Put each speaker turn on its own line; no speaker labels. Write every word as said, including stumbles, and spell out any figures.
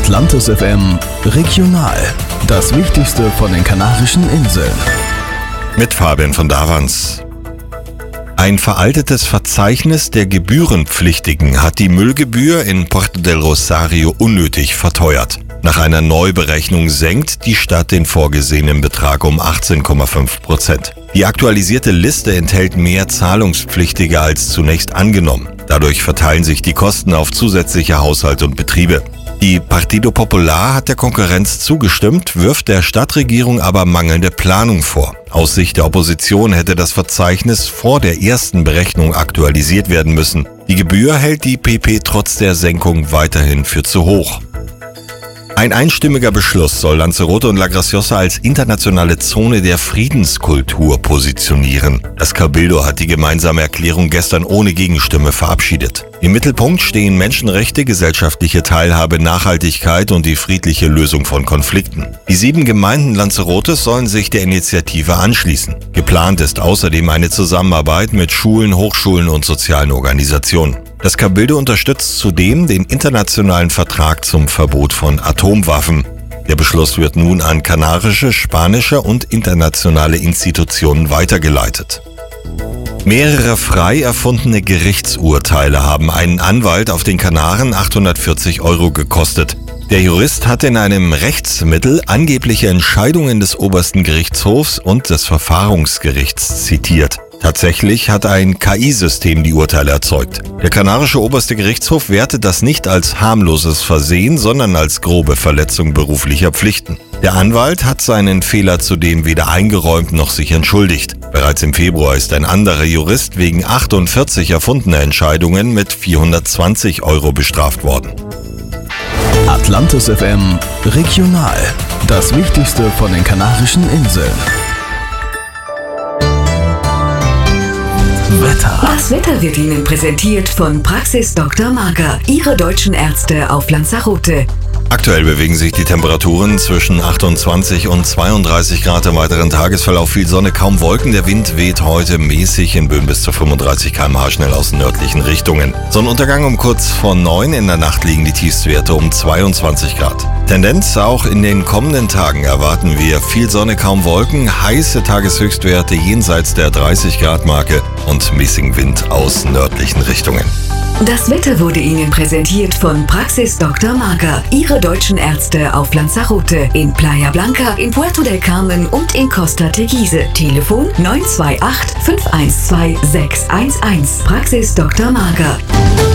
Atlantis F M Regional. Das Wichtigste von den Kanarischen Inseln.
Mit Fabian von Davans. Ein veraltetes Verzeichnis der Gebührenpflichtigen hat die Müllgebühr in Puerto del Rosario unnötig verteuert. Nach einer Neuberechnung senkt die Stadt den vorgesehenen Betrag um achtzehn Komma fünf Prozent. Die aktualisierte Liste enthält mehr Zahlungspflichtige als zunächst angenommen. Dadurch verteilen sich die Kosten auf zusätzliche Haushalte und Betriebe. Die Partido Popular hat der Konkurrenz zugestimmt, wirft der Stadtregierung aber mangelnde Planung vor. Aus Sicht der Opposition hätte das Verzeichnis vor der ersten Berechnung aktualisiert werden müssen. Die Gebühr hält die P P trotz der Senkung weiterhin für zu hoch. Ein einstimmiger Beschluss soll Lanzarote und La Graciosa als internationale Zone der Friedenskultur positionieren. Das Cabildo hat die gemeinsame Erklärung gestern ohne Gegenstimme verabschiedet. Im Mittelpunkt stehen Menschenrechte, gesellschaftliche Teilhabe, Nachhaltigkeit und die friedliche Lösung von Konflikten. Die sieben Gemeinden Lanzarotes sollen sich der Initiative anschließen. Geplant ist außerdem eine Zusammenarbeit mit Schulen, Hochschulen und sozialen Organisationen. Das Cabildo unterstützt zudem den internationalen Vertrag zum Verbot von Atomwaffen. Der Beschluss wird nun an kanarische, spanische und internationale Institutionen weitergeleitet. Mehrere frei erfundene Gerichtsurteile haben einen Anwalt auf den Kanaren achthundertvierzig Euro gekostet. Der Jurist hat in einem Rechtsmittel angebliche Entscheidungen des obersten Gerichtshofs und des Verfahrensgerichts zitiert. Tatsächlich hat ein K I-System die Urteile erzeugt. Der kanarische oberste Gerichtshof wertet das nicht als harmloses Versehen, sondern als grobe Verletzung beruflicher Pflichten. Der Anwalt hat seinen Fehler zudem weder eingeräumt noch sich entschuldigt. Bereits im Februar ist ein anderer Jurist wegen achtundvierzig erfundener Entscheidungen mit vierhundertzwanzig Euro bestraft worden.
Atlantis F M Regional. Das Wichtigste von den Kanarischen Inseln. Wetter.
Das Wetter wird Ihnen präsentiert von Praxis Doktor Marga, Ihre deutschen Ärzte auf Lanzarote.
Aktuell bewegen sich die Temperaturen zwischen achtundzwanzig und zweiunddreißig Grad im weiteren Tagesverlauf. Viel Sonne, kaum Wolken. Der Wind weht heute mäßig in Böen bis zu fünfunddreißig Kilometer pro Stunde schnell aus nördlichen Richtungen. Sonnenuntergang um kurz vor neun. In der Nacht liegen die Tiefstwerte um zweiundzwanzig Grad. Tendenz: auch in den kommenden Tagen erwarten wir viel Sonne, kaum Wolken, heiße Tageshöchstwerte jenseits der dreißig Grad Marke und mäßigen Wind aus nördlichen Richtungen.
Das Wetter wurde Ihnen präsentiert von Praxis Doktor Marga, Ihre deutschen Ärzte auf Lanzarote, in Playa Blanca, in Puerto del Carmen und in Costa Teguise. Telefon neun zwei acht, fünf eins zwei, sechs eins eins. Praxis Doktor Marga.